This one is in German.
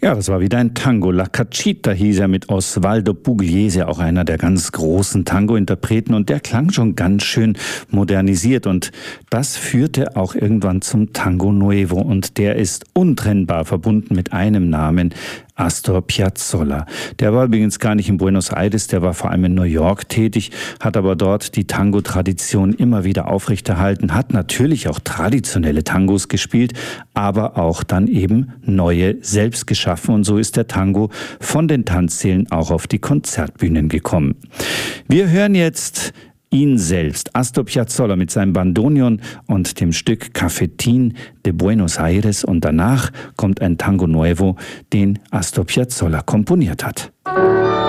Ja, das war wieder ein Tango. La Cachita hieß er mit Osvaldo Pugliese, auch einer der ganz großen Tango-Interpreten. Und der klang schon ganz schön modernisiert. Und das führte auch irgendwann zum Tango Nuevo. Und der ist untrennbar verbunden mit einem Namen, Astor Piazzolla. Der war übrigens gar nicht in Buenos Aires, der war vor allem in New York tätig, hat aber dort die Tango-Tradition immer wieder aufrechterhalten, hat natürlich auch traditionelle Tangos gespielt, aber auch dann eben neue selbst geschaffen. Und so ist der Tango von den Tanzsälen auch auf die Konzertbühnen gekommen. Wir hören jetzt ihn selbst, Astor Piazzolla mit seinem Bandoneon und dem Stück Cafetín de Buenos Aires, und danach kommt ein Tango Nuevo, den Astor Piazzolla komponiert hat.